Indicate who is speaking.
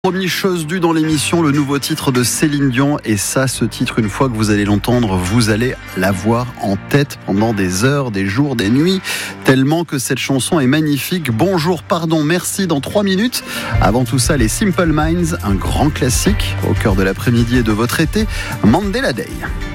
Speaker 1: Première chose due dans l'émission, le nouveau titre de Céline Dion. Et ça, ce titre, une fois que vous allez l'entendre, vous allez l'avoir en tête pendant des heures, des jours, des nuits, tellement que cette chanson est magnifique. Bonjour, pardon, merci dans 3 minutes. Avant tout ça, les Simple Minds, un grand classique au cœur de l'après-midi et de votre été, Mandela Day.